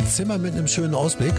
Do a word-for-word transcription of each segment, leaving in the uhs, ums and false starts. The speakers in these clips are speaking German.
Zimmer mit einem schönen Ausblick.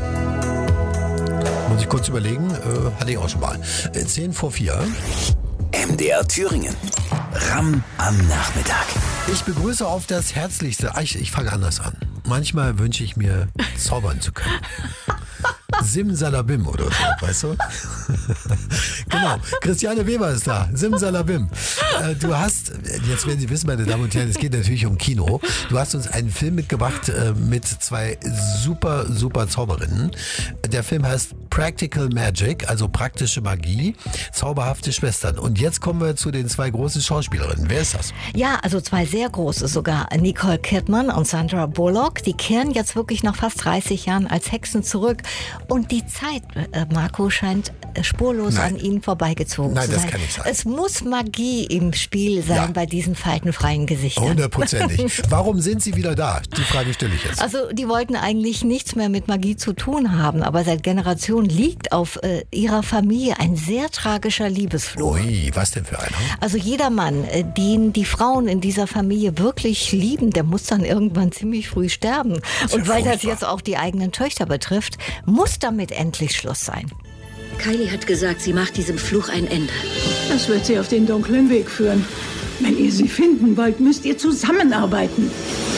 Muss ich kurz überlegen, äh, hatte ich auch schon mal. Äh, zehn vor vier. M D R Thüringen. Ram am Nachmittag. Ich begrüße auf das Herzlichste. Ich, ich fange anders an. Manchmal wünsche ich mir, zaubern zu können. Simsalabim oder so, weißt du? Genau, Christiane Weber ist da. Simsalabim. Äh, du hast, jetzt werden Sie wissen, meine Damen und Herren, es geht natürlich um Kino. Du hast uns einen Film mitgebracht äh, mit zwei super, super Zauberinnen. Der Film heißt Practical Magic, also praktische Magie, zauberhafte Schwestern. Und jetzt kommen wir zu den zwei großen Schauspielerinnen. Wer ist das? Ja, also zwei sehr große sogar. Nicole Kidman und Sandra Bullock. Die kehren jetzt wirklich nach fast dreißig Jahren als Hexen zurück. Und die Zeit, äh, Marco, scheint spurlos Nein. an ihnen vorbeigezogen Nein, zu das sein. kann nicht sein. Es muss Magie im Spiel sein Ja. bei diesen faltenfreien Gesichtern. Hundertprozentig. Warum sind sie wieder da? Die Frage stelle ich jetzt. Also die wollten eigentlich nichts mehr mit Magie zu tun haben, aber seit Generationen liegt auf äh, ihrer Familie ein sehr tragischer Liebesfluch. Ui, was denn für einer? Also jeder Mann, äh, den die Frauen in dieser Familie wirklich lieben, der muss dann irgendwann ziemlich früh sterben. ist Und ja weil das furchtbar. jetzt auch die eigenen Töchter betrifft, muss damit endlich Schluss sein. Kylie hat gesagt, sie macht diesem Fluch ein Ende. Das wird sie auf den dunklen Weg führen. Wenn ihr sie finden wollt, müsst ihr zusammenarbeiten.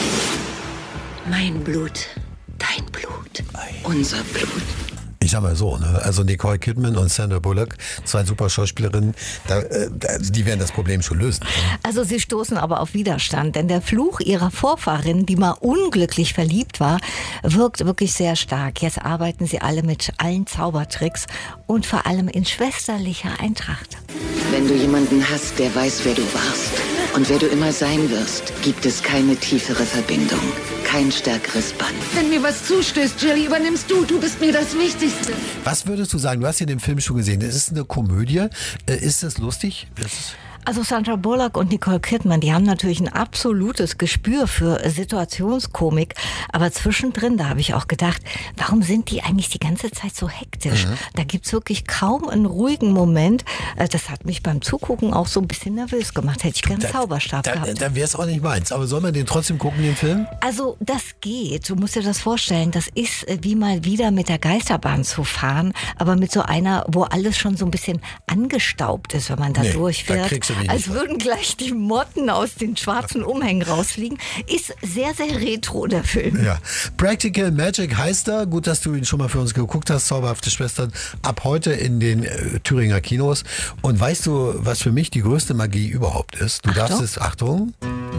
Mein Blut, dein Blut, unser Blut. Ich sag mal so, ne? Also Nicole Kidman und Sandra Bullock, zwei super Schauspielerinnen, da, äh, da, die werden das Problem schon lösen. Also sie stoßen aber auf Widerstand, denn der Fluch ihrer Vorfahrin, die mal unglücklich verliebt war, wirkt wirklich sehr stark. Jetzt arbeiten sie alle mit allen Zaubertricks und vor allem in schwesterlicher Eintracht. Wenn du jemanden hast, der weiß, wer du warst und wer du immer sein wirst, gibt es keine tiefere Verbindung, kein stärkeres Band. Wenn mir was zustößt, Jill, übernimmst du. Du bist mir das Wichtigste. Was würdest du sagen? Du hast ja den Film schon gesehen. Ist es eine Komödie? Äh, Ist es lustig? Ist es Also Sandra Bullock und Nicole Kidman, die haben natürlich ein absolutes Gespür für Situationskomik. Aber zwischendrin, da habe ich auch gedacht, warum sind die eigentlich die ganze Zeit so hektisch? Mhm. Da gibt's wirklich kaum einen ruhigen Moment. Das hat mich beim Zugucken auch so ein bisschen nervös gemacht. Hätte ich gern einen Zauberstab da, gehabt. Dann wäre es auch nicht meins. Aber soll man den trotzdem gucken, den Film? Also das geht. Du musst dir das vorstellen. Das ist äh, wie mal wieder mit der Geisterbahn zu fahren. Aber mit so einer, wo alles schon so ein bisschen angestaubt ist, wenn man da Nee, durchfährt. da kriegst du mich nicht Als voll. würden gleich die Motten aus den schwarzen Umhängen rausfliegen. Ist sehr, sehr retro, der Film. Ja. Practical Magic heißt er. Gut, dass du ihn schon mal für uns geguckt hast. Zauberhafte Schwestern. Ab heute in den äh, Thüringer Kinos. Und weißt du, was für mich die größte Magie überhaupt ist? Du Achtung. darfst es, Achtung.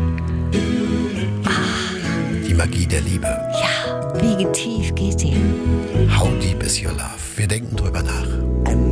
Die Magie der Liebe. Ja, wie tief geht die? How deep is your love? Wir denken drüber nach.